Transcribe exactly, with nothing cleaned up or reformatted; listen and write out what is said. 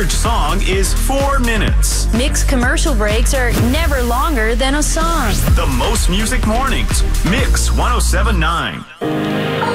average song is four minutes. Mix commercial breaks are never longer than a song. The Most Music Mornings. Mix one oh seven point nine.